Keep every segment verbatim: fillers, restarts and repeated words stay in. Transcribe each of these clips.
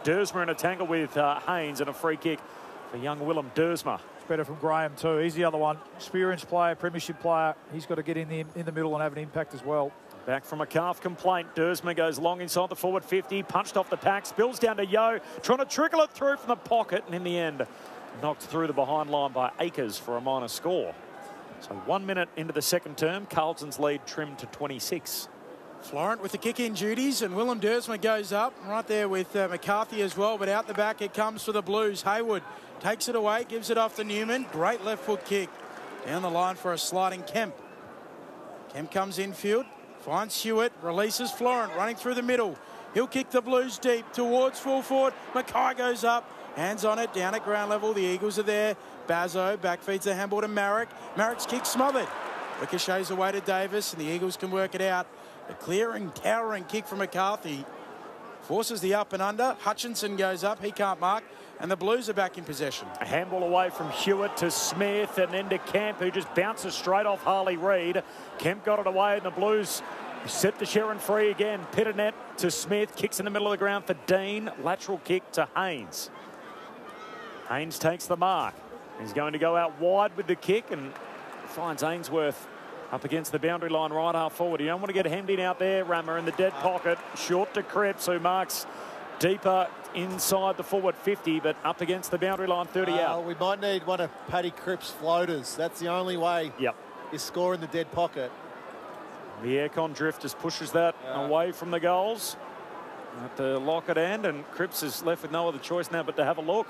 Dersma in a tangle with uh, Haynes, and a free kick for young Willem Dersma. It's better from Graham too. He's the other one. Experienced player, premiership player. He's got to get in the, in the middle and have an impact as well. Back from a calf complaint. Dersma goes long inside the forward fifty. Punched off the pack. Spills down to Yeo. Trying to trickle it through from the pocket. And in the end, knocked through the behind line by Akers for a minor score. So one minute into the second term, Carlton's lead trimmed to twenty-six. Florent with the kick-in duties, and Willem Dersma goes up right there with uh, McCarthy as well, but out the back it comes for the Blues. Hayward takes it away, gives it off to Newman. Great left foot kick down the line for a sliding Kemp. Kemp comes infield, finds Hewitt, releases Florent running through the middle. He'll kick the Blues deep towards full forward. Mackay goes up, hands on it, down at ground level. The Eagles are there. Bazzo back feeds the handball to Marek. Marek's kick smothered. Ricochets away to Davis, and the Eagles can work it out. A clearing, towering kick from McCarthy forces the up and under. Hutchinson goes up, he can't mark, and the Blues are back in possession. A handball away from Hewitt to Smith and then to Kemp, who just bounces straight off Harley Reid. Kemp got it away, and the Blues set the Sherrin free again. Pitternet to Smith, kicks in the middle of the ground for Dean. Lateral kick to Haynes. Haynes takes the mark. He's going to go out wide with the kick and finds Ainsworth up against the boundary line right half forward. You don't want to get hemmed in out there, Rammer, in the dead pocket. Short to Cripps, who marks deeper inside the forward fifty, but up against the boundary line, thirty uh, out. We might need one of Paddy Cripps' floaters. That's the only way yep. you score in the dead pocket. The aircon drift just pushes that yeah. away from the goals at the Lockett end, and Cripps is left with no other choice now but to have a look.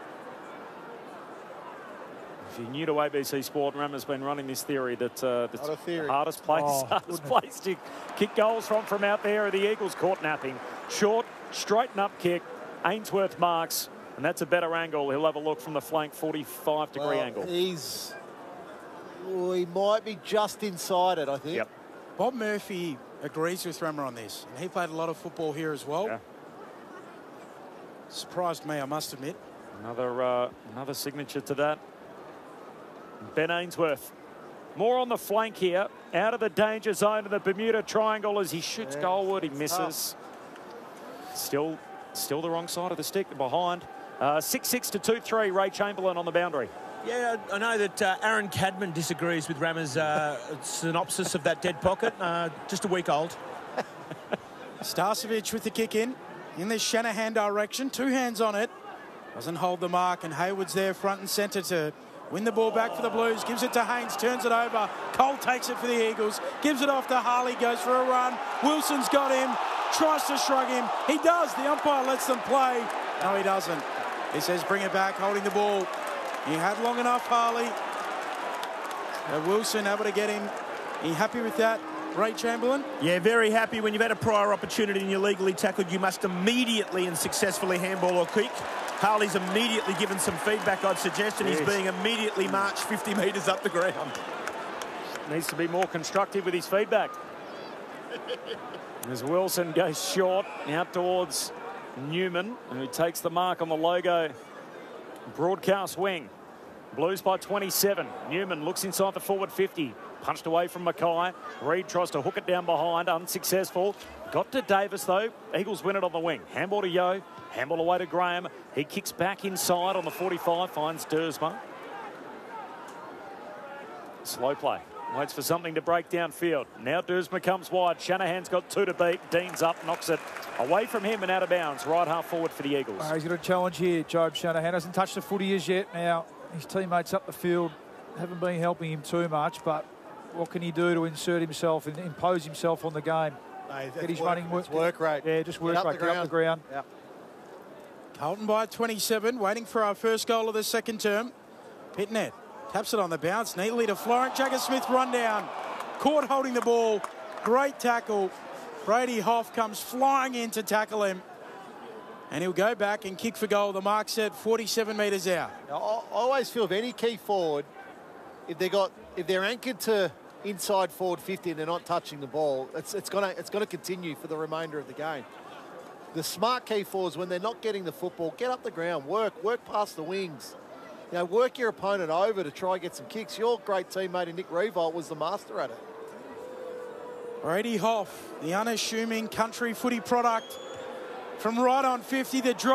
If you're new to A B C Sport, Rammer's been running this theory that uh, the theory. hardest place, Oh, hardest place to kick goals from from out there are the Eagles caught napping. Short, straighten up kick. Ainsworth marks, and that's a better angle. He'll have a look from the flank, forty-five degree well, angle. He's, well, he might be just inside it, I think. Yep. Bob Murphy agrees with Rammer on this, and he played a lot of football here as well. Yeah. Surprised me, I must admit. Another, uh, another signature to that. Ben Ainsworth. More on the flank here. Out of the danger zone of the Bermuda Triangle as he shoots yeah, goalward. He misses. Tough. Still still the wrong side of the stick behind. Uh, six six to two three. Ray Chamberlain on the boundary. Yeah, I know that uh, Aaron Cadman disagrees with Rammer's uh, synopsis of that dead pocket. Uh, just a week old. Starcevic with the kick in. In the Shanahan direction. Two hands on it. Doesn't hold the mark, and Hayward's there front and centre to win the ball back for the Blues. Gives it to Haynes, turns it over. Cole takes it for the Eagles. Gives it off to Harley, goes for a run. Wilson's got him, tries to shrug him. He does. The umpire lets them play. No, he doesn't. He says bring it back, holding the ball. You had long enough, Harley. Uh, Wilson able to get him. Are you happy with that, Ray Chamberlain? Yeah, very happy. When you've had a prior opportunity and you're legally tackled, you must immediately and successfully handball or kick. Harley's immediately given some feedback, I'd suggest, and yes. he's being immediately marched fifty metres up the ground. Needs to be more constructive with his feedback. As Wilson goes short, out towards Newman, who takes the mark on the logo broadcast wing. Blues by twenty-seven. Newman looks inside the forward fifty. Punched away from Mackay. Reid tries to hook it down behind, unsuccessful. Got to Davis, though. Eagles win it on the wing. Handball to Yeo. Handball away to Graham. He kicks back inside on the forty-five, finds Dersma. Slow play. Waits for something to break downfield. Now Dersma comes wide. Shanahan's got two to beat. Dean's up, knocks it away from him and out of bounds. Right half forward for the Eagles. Oh, he's got a challenge here, Jobe Shanahan. Hasn't touched the footy as yet. Now, his teammates up the field haven't been helping him too much, but what can he do to insert himself and impose himself on the game? No, Get his work, running work. work rate. Yeah, just work Get rate. Get up the ground. Yep. Carlton by twenty-seven, waiting for our first goal of the second term. Pitnet taps it on the bounce neatly to Florent. Jagger Smith run down. Caught holding the ball. Great tackle. Brady Hoff comes flying in to tackle him. And he'll go back and kick for goal. The mark set forty-seven metres out. Now, I always feel if any key forward, if they got, if they're anchored to inside forward fifty and they're not touching the ball, it's it's gonna it's gonna continue for the remainder of the game. The smart key forwards, when they're not getting the football, get up the ground, work, work past the wings. You know, work your opponent over to try and get some kicks. Your great teammate Nick Revolt was the master at it. Brady Hoff, the unassuming country footy product, from right on fifty, the drop.